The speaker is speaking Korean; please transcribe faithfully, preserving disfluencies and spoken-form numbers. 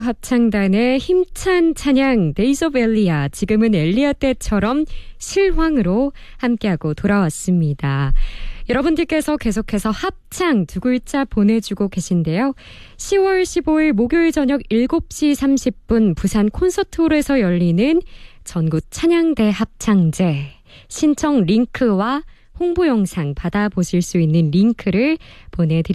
합창단의 힘찬 찬양 데이즈 오브 엘리야, 지금은 엘리야 때처럼 실황으로 함께하고 돌아왔습니다. 여러분들께서 계속해서 합창 두 글자 보내주고 계신데요. 시월 십오일 목요일 저녁 일곱 시 삼십 분 부산 콘서트홀에서 열리는 전국 찬양대 합창제 신청 링크와 홍보 영상 받아보실 수 있는 링크를 보내드립니다.